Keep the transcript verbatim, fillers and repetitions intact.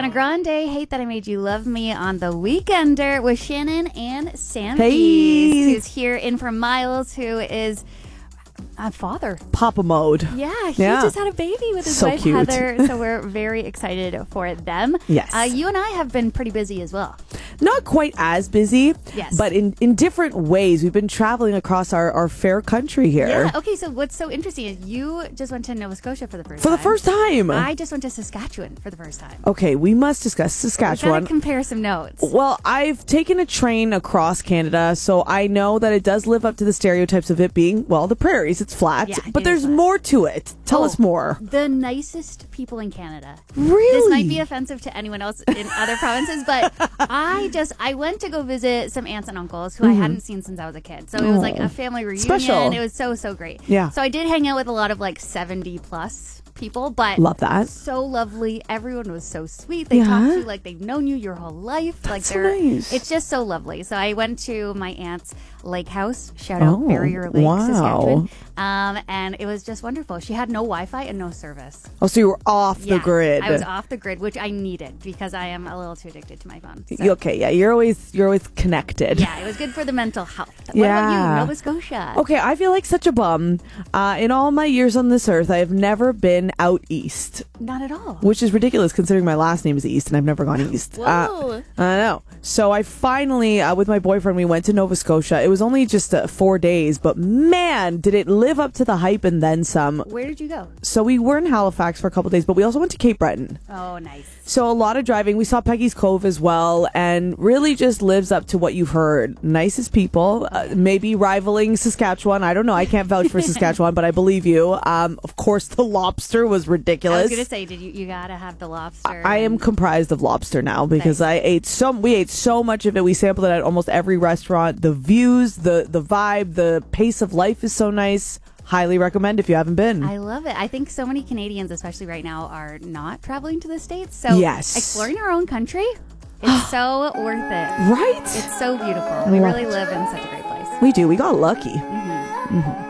Ariana Grande, Hate That I Made You Love Me on The Weekender with Shannon and Sam Hey. Keys, who's here in for Miles, who is a father. Papa mode. Yeah, he Yeah. just had a baby with his So wife, cute. Heather, so we're very excited for them. Yes. Uh, you and I have been pretty busy as well. Not quite as busy, Yes. but in, in different ways. We've been traveling across our, our fair country here. Yeah, okay, so what's so interesting is you just went to Nova Scotia for the first For time. the first time. I just went to Saskatchewan for the first time. Okay, we must discuss We Saskatchewan. gotta compare some notes. Well, I've taken a train across Canada, so I know that it does live up to the stereotypes of it being, well, the prairies. It's flat, Yeah, but it there's is flat. more to it. Tell Oh, us more. The nicest people in Canada. Really? This might be offensive to anyone else in other provinces, but I just, I went to go visit some aunts and uncles who I hadn't seen since I was a kid. So it was like a family reunion. Special. It was so, so great. Yeah. So I did hang out with a lot of like seventy plus people, but Love that. so lovely. Everyone was so sweet. They Yeah. talk to you like they've known you your whole life. like so they're nice. It's just so lovely. So I went to my aunt's lake house. Shout out Oh, Barrier Lake, wow. Saskatchewan. Um, and it was just wonderful. She had no Wi-Fi and no service. Oh, so you were off the Yeah, grid. I was off the grid, which I needed because I am a little too addicted to my phone. So, You- Okay, yeah, you're always you're always connected. yeah, it was good for the mental health. What Yeah. about you, Nova Scotia? Okay, I feel like such a bum. Uh, in all my years on this earth, I have never been out east, Not at all. which is ridiculous considering my last name is East and I've never gone east. Whoa. Uh, I know. So I finally, uh, with my boyfriend, we went to Nova Scotia. It was only just uh, four days, but man, did it live up to the hype and then some. Where did you go? So we were in Halifax for a couple days, but we also went to Cape Breton. Oh, nice. So a lot of driving. We saw Peggy's Cove as well, and really just lives up to what you've heard. Nicest people, uh, maybe rivaling Saskatchewan. I don't know. I can't vouch for Saskatchewan, but I believe you. Um, of course, the lobster was ridiculous. I was gonna say, did you? You gotta have the lobster. I am and- comprised of lobster now because Nice. I ate so we ate so much of it. We sampled it at almost every restaurant. The views, the the vibe, the pace of life is so nice. Highly recommend if you haven't been. I love it. I think so many Canadians, especially right now, are not traveling to the States. So Yes. exploring our own country, it's so worth it. Right? It's so beautiful. We love really it. live in such a great place. We do. We got lucky.